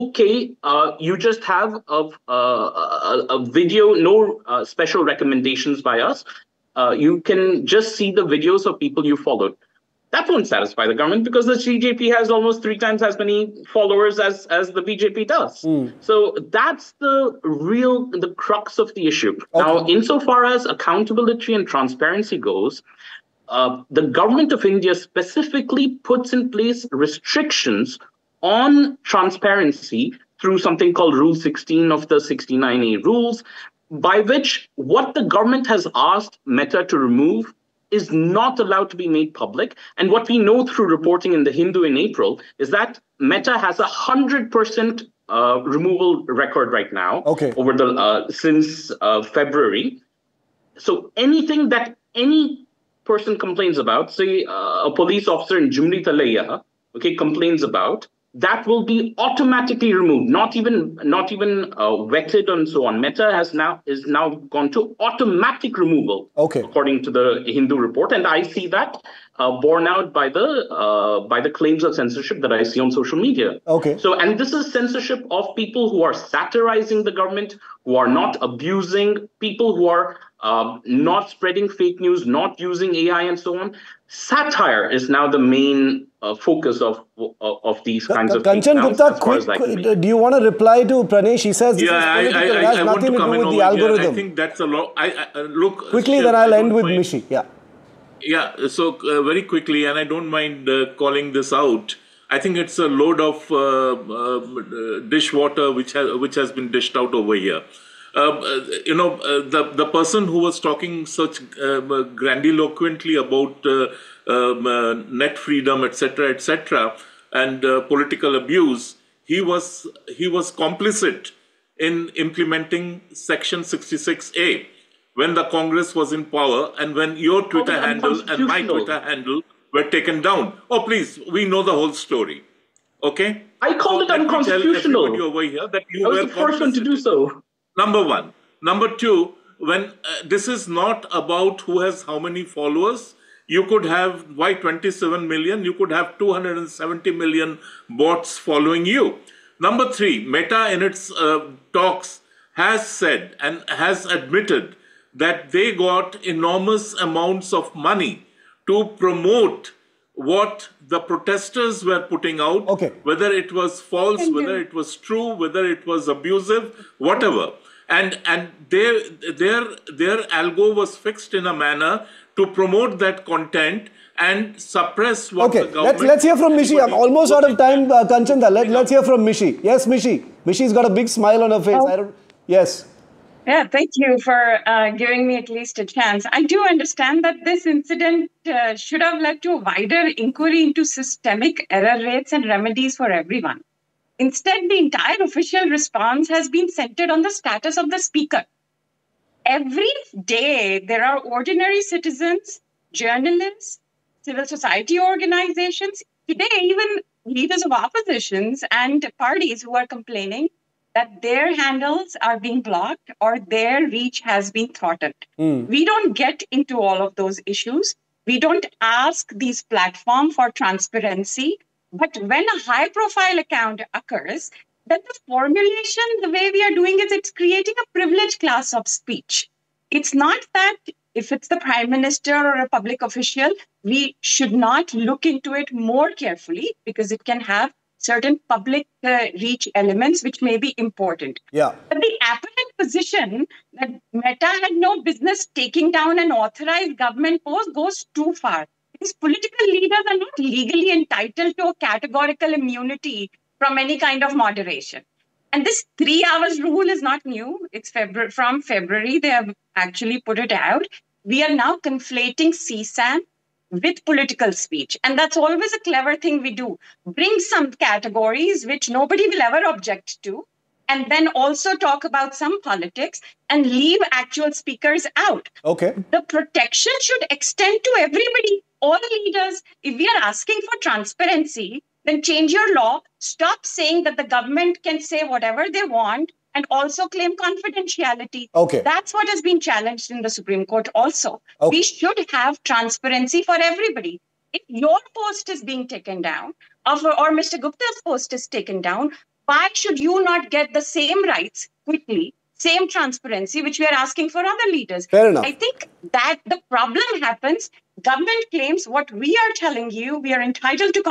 okay, you just have a video, no special recommendations by us. You can just see the videos of people you followed. That won't satisfy the government because the CJP has almost 3 times as many followers as the BJP does. So that's the crux of the issue. Now, insofar as accountability and transparency goes, the government of India specifically puts in place restrictions on transparency through something called Rule 16 of the 69A rules, by which what the government has asked Meta to remove is not allowed to be made public. And what we know through reporting in the Hindu in April is that Meta has 100% removal record right now over the since February. So anything that any person complains about, say a police officer in Jumri Talaya, complains about, that will be automatically removed, not even vetted and so on. Meta is now gone to automatic removal, according to the Hindu report, and I see that borne out by the claims of censorship that I see on social media. So, and this is censorship of people who are satirizing the government, who are not abusing, people who are not spreading fake news, not using AI, and so on. Satire is now the main focus of these kinds of Kanchan Gupta, do you want to reply to Pranesh? He says this is political. It has nothing to do with the algorithm. I think that's a lot. Look quickly, then I'll end with Mishi. Yeah. So very quickly, and I don't mind calling this out. I think it's a load of dishwater which has been dished out over here. The person who was talking such grandiloquently about net freedom, etc., and political abuse, he was complicit in implementing Section 66A when the Congress was in power, and when your Twitter handle and my Twitter handle were taken down. Oh, please, we know the whole story. Okay? I called it unconstitutional. Let me tell everybody over here that you I was the first one to do so. Number one. Number two, when this is not about who has how many followers. You could have, why 27 million? You could have 270 million bots following you. Number three, Meta in its talks has said and has admitted that they got enormous amounts of money to promote what the protesters were putting out, whether it was false, whether it was true, whether it was abusive, whatever. And their algo was fixed in a manner to promote that content and suppress what the government... Let's hear from Mishi. I'm almost out of time, Kanchanda. Let's hear from Mishi. Yes, Mishi. Mishi's got a big smile on her face. Yes. Yeah, thank you for giving me at least a chance. I do understand that this incident should have led to a wider inquiry into systemic error rates and remedies for everyone. Instead, the entire official response has been centered on the status of the speaker. Every day, there are ordinary citizens, journalists, civil society organizations, today even leaders of oppositions and parties who are complaining that their handles are being blocked or their reach has been throttled. We don't get into all of those issues. We don't ask these platforms for transparency. But when a high-profile account occurs, then the formulation, the way we are doing it, it's creating a privileged class of speech. It's not that if it's the prime minister or a public official, we should not look into it more carefully because it can have certain public reach elements which may be important. But the apparent position that Meta had no business taking down an authorized government post goes too far. Because political leaders are not legally entitled to a categorical immunity from any kind of moderation. And this 3 hours rule is not new. It's from February. They have actually put it out. We are now conflating CSAM with political speech. And that's always a clever thing we do. Bring some categories which nobody will ever object to, and then also talk about some politics and leave actual speakers out. The protection should extend to everybody, all leaders. If we are asking for transparency, then change your law. Stop saying that the government can say whatever they want and also claim confidentiality. That's what has been challenged in the Supreme Court also. We should have transparency for everybody. If your post is being taken down, or Mr. Gupta's post is taken down, why should you not get the same rights quickly, same transparency, which we are asking for other leaders? Fair enough. I think that the problem happens. Government claims what we are telling you, we are entitled to